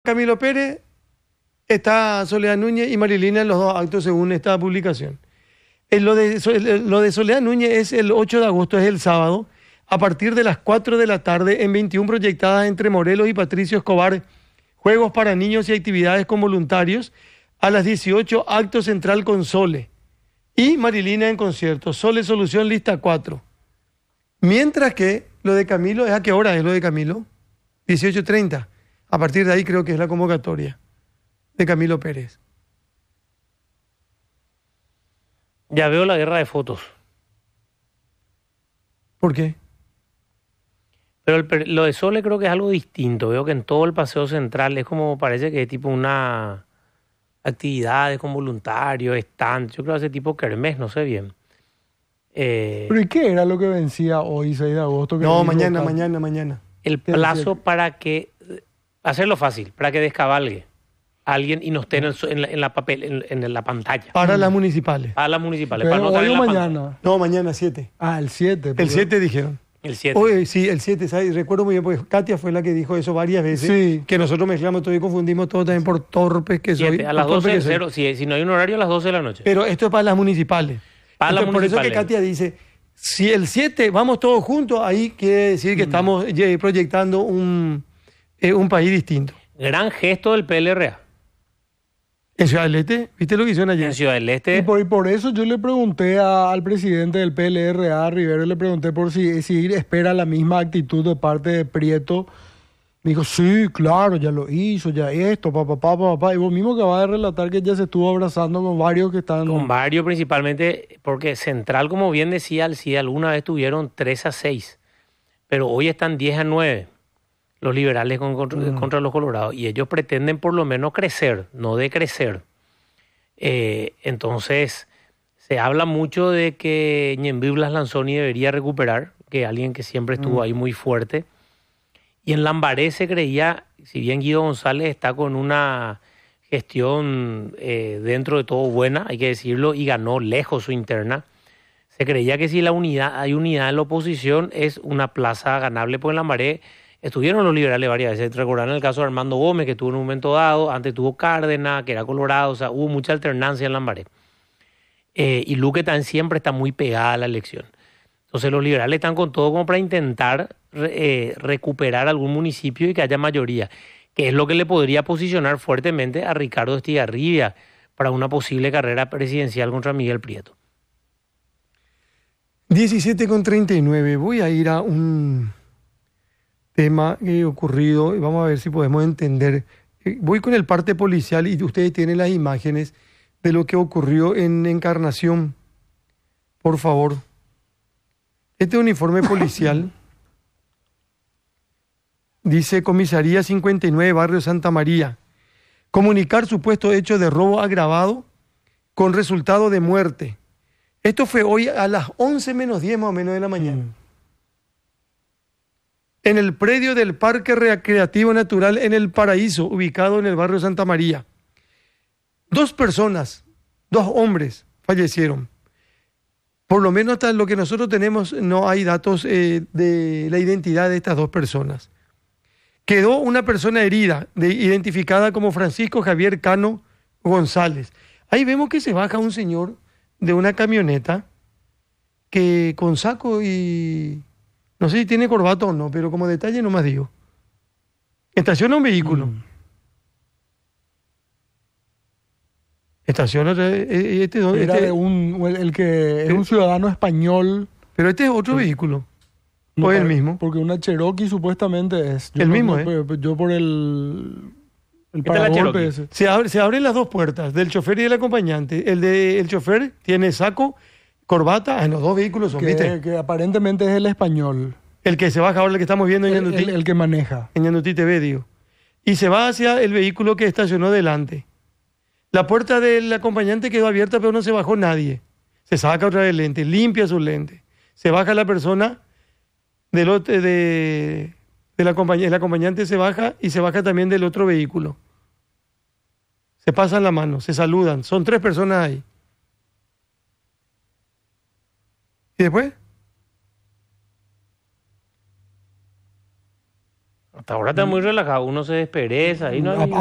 Camilo Pérez, está Soledad Núñez y Marilina en los dos actos según esta publicación. Lo de Soledad Núñez es el 8 de agosto, es el sábado, a partir de las 4 de la tarde en 21 proyectadas entre Morelos y Patricio Escobar, juegos para niños y actividades con voluntarios. A las 18, acto central con Sole y Marilina en concierto. Sole Solución, lista 4. Mientras que lo de Camilo, ¿es a qué hora es lo de Camilo? 18:30. A partir de ahí creo que es la convocatoria de Camilo Pérez. Ya veo la guerra de fotos. ¿Por qué? Pero lo de Sole creo que es algo distinto. Veo que en todo el Paseo Central es como, parece que es tipo una actividades con voluntarios, stand. Yo creo que ese tipo kermés, no sé bien. ¿Pero y qué era lo que vencía hoy, 6 de agosto? No, mañana. El plazo para que, hacerlo fácil, para que descabalgue alguien y no esté en la pantalla. Para las municipales. Para las municipales. Pero Para no estar hoy en o la mañana. No, mañana 7. Ah, el 7. El 7 dijeron. El 7. Hoy, sí, el 7, ¿sabes? Recuerdo muy bien, porque Katia fue la que dijo eso varias veces. Sí. Que nosotros mezclamos todo y confundimos todo también por torpes que soy. A las 12, si no hay un horario, a las 12 de la noche. Pero esto es para las municipales. Para las Por eso municipales. que Katia dice, si el 7 vamos todos juntos, ahí quiere decir que estamos proyectando un país distinto. Gran gesto del PLRA. En Ciudad del Este, ¿viste lo que hicieron ayer? En Ciudad del Este. Y por eso yo le pregunté al presidente del PLRA, Rivero, le pregunté por si espera la misma actitud de parte de Prieto. Me dijo, sí, claro, ya lo hizo, ya esto, papá. Y vos mismo acabas de relatar que ya se estuvo abrazando con varios que están... Con varios principalmente, porque Central, como bien decía Alcida, alguna vez tuvieron 3-6, pero hoy están 10-9 los liberales contra los colorados, y ellos pretenden por lo menos crecer, no decrecer. Entonces, se habla mucho de que Ñemby Blas Lanzoni debería recuperar, que alguien que siempre estuvo ahí muy fuerte. Y en Lambaré se creía, si bien Guido González está con una gestión dentro de todo buena, hay que decirlo, y ganó lejos su interna, se creía que si hay unidad en la oposición es una plaza ganable, porque en Lambaré estuvieron los liberales varias veces. Recordarán el caso de Armando Gómez, que tuvo en un momento dado, antes tuvo Cárdenas, que era colorado, o sea, hubo mucha alternancia en Lambaré. Y Luque también siempre está muy pegada a la elección. Entonces los liberales están con todo como para intentar recuperar algún municipio y que haya mayoría, que es lo que le podría posicionar fuertemente a Ricardo Estigarribia para una posible carrera presidencial contra Miguel Prieto. 17:39. Voy a ir a un tema que ha ocurrido y vamos a ver si podemos entender. Voy con el parte policial y ustedes tienen las imágenes de lo que ocurrió en Encarnación. Por favor. Este uniforme policial dice Comisaría 59, Barrio Santa María. Comunicar supuesto hecho de robo agravado con resultado de muerte. Esto fue hoy a las 11 menos 10 más o menos de la mañana. En el predio del Parque Recreativo Natural en El Paraíso, ubicado en el barrio Santa María. 2 personas, 2 hombres fallecieron. Por lo menos hasta lo que nosotros tenemos no hay datos de la identidad de estas 2 personas. Quedó una persona herida, identificada como Francisco Javier Cano González. Ahí vemos que se baja un señor de una camioneta que con saco y... no sé si tiene corbata o no, pero como detalle nomás digo. Estaciona un vehículo. Estaciona... Era de un ciudadano español. Pero este es otro vehículo. ¿O es el mismo? Porque una Cherokee supuestamente es. El mismo, Yo por el paragolpe ese. Se abren las 2 puertas, del chofer y del acompañante. El chofer tiene saco, corbata, los 2 vehículos son, ¿viste? Que aparentemente es el español. El que se baja ahora, el que estamos viendo en Ñandutí. El que maneja. En Ñandutí TV, digo. Y se va hacia el vehículo que estacionó delante. La puerta del acompañante quedó abierta, pero no se bajó nadie. Se saca otra vez lente, limpia sus lentes. Se baja la persona el acompañante se baja y se baja también del otro vehículo. Se pasan la mano, se saludan. Son 3 personas ahí. ¿Y después? Hasta ahora está muy relajado, uno se despereza y no hay...